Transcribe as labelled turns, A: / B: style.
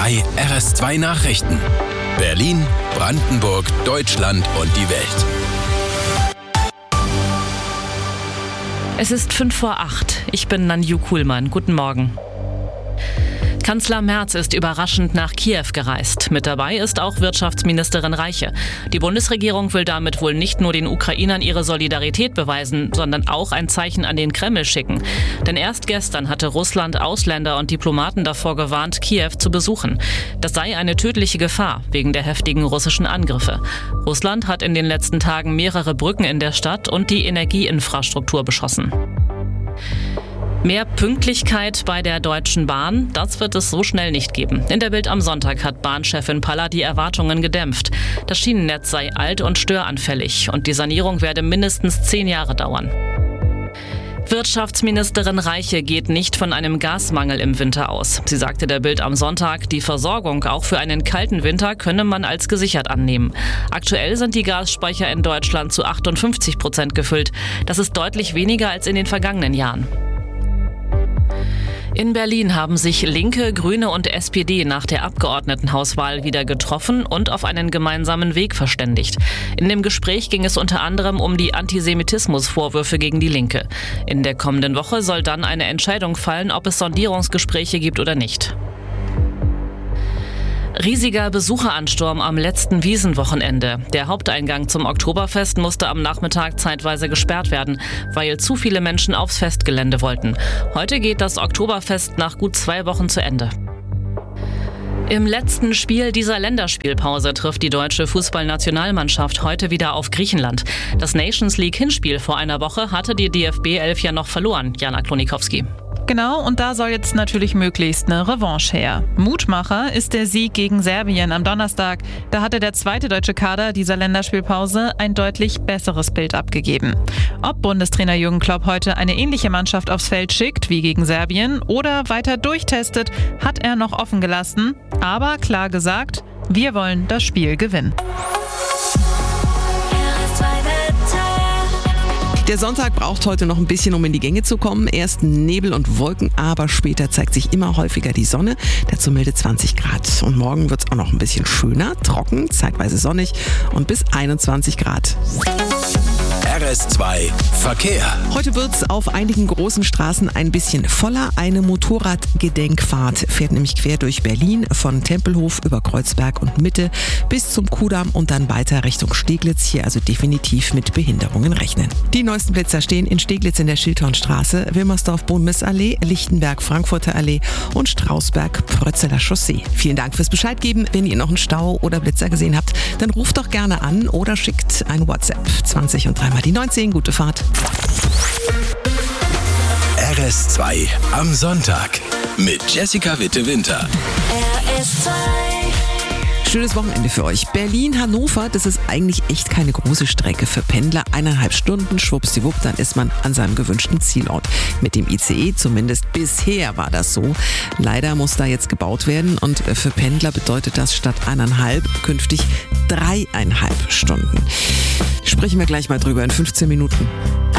A: bei RS2 Nachrichten. Berlin, Brandenburg, Deutschland und die Welt.
B: Es ist 7:55. Ich bin Nanju Kuhlmann. Guten Morgen. Kanzler Merz ist überraschend nach Kiew gereist. Mit dabei ist auch Wirtschaftsministerin Reiche. Die Bundesregierung will damit wohl nicht nur den Ukrainern ihre Solidarität beweisen, sondern auch ein Zeichen an den Kreml schicken. Denn erst gestern hatte Russland Ausländer und Diplomaten davor gewarnt, Kiew zu besuchen. Das sei eine tödliche Gefahr wegen der heftigen russischen Angriffe. Russland hat in den letzten Tagen mehrere Brücken in der Stadt und die Energieinfrastruktur beschossen. Mehr Pünktlichkeit bei der Deutschen Bahn, das wird es so schnell nicht geben. In der Bild am Sonntag hat Bahnchefin Paller die Erwartungen gedämpft. Das Schienennetz sei alt und störanfällig und die Sanierung werde mindestens 10 Jahre dauern. Wirtschaftsministerin Reiche geht nicht von einem Gasmangel im Winter aus. Sie sagte der Bild am Sonntag, die Versorgung auch für einen kalten Winter könne man als gesichert annehmen. Aktuell sind die Gasspeicher in Deutschland zu 58% gefüllt. Das ist deutlich weniger als in den vergangenen Jahren. In Berlin haben sich Linke, Grüne und SPD nach der Abgeordnetenhauswahl wieder getroffen und auf einen gemeinsamen Weg verständigt. In dem Gespräch ging es unter anderem um die Antisemitismusvorwürfe gegen die Linke. In der kommenden Woche soll dann eine Entscheidung fallen, ob es Sondierungsgespräche gibt oder nicht. Riesiger Besucheransturm am letzten Wiesenwochenende. Der Haupteingang zum Oktoberfest musste am Nachmittag zeitweise gesperrt werden, weil zu viele Menschen aufs Festgelände wollten. Heute geht das Oktoberfest nach gut 2 Wochen zu Ende. Im letzten Spiel dieser Länderspielpause trifft die deutsche Fußballnationalmannschaft heute wieder auf Griechenland. Das Nations League-Hinspiel vor einer Woche hatte die DFB 11 ja noch verloren, Jana Klonikowski.
C: Genau, und da soll jetzt natürlich möglichst eine Revanche her. Mutmacher ist der Sieg gegen Serbien am Donnerstag. Da hatte der zweite deutsche Kader dieser Länderspielpause ein deutlich besseres Bild abgegeben. Ob Bundestrainer Jürgen Klopp heute eine ähnliche Mannschaft aufs Feld schickt wie gegen Serbien oder weiter durchtestet, hat er noch offen gelassen. Aber klar gesagt, wir wollen das Spiel gewinnen.
D: Der Sonntag braucht heute noch ein bisschen, um in die Gänge zu kommen. Erst Nebel und Wolken, aber später zeigt sich immer häufiger die Sonne. Dazu milde 20 Grad. Und morgen wird es auch noch ein bisschen schöner, trocken, zeitweise sonnig und bis 21 Grad.
A: RS2 Verkehr.
D: Heute wird es auf einigen großen Straßen ein bisschen voller. Eine Motorradgedenkfahrt fährt nämlich quer durch Berlin von Tempelhof über Kreuzberg und Mitte bis zum Kudamm und dann weiter Richtung Steglitz. Hier also definitiv mit Behinderungen rechnen. Die neuesten Blitzer stehen in Steglitz in der Schilthornstraße, Wilmersdorf-Bohnmiss-Allee, Lichtenberg-Frankfurter Allee und Strausberg-Prötzeler Chaussee. Vielen Dank fürs Bescheid geben. Wenn ihr noch einen Stau oder Blitzer gesehen habt, dann ruft doch gerne an oder schickt ein WhatsApp. 20 und 3 mal die 19. Gute Fahrt.
A: RS2 am Sonntag mit Jessica Witte-Winter.
E: RS2.
D: Schönes Wochenende für euch. Berlin-Hannover, das ist eigentlich echt keine große Strecke für Pendler. 1,5 Stunden, schwuppsdiwupp, dann ist man an seinem gewünschten Zielort. Mit dem ICE, zumindest bisher war das so. Leider muss da jetzt gebaut werden und für Pendler bedeutet das statt 1,5 künftig 3,5 Stunden. Sprechen wir gleich mal drüber in 15 Minuten.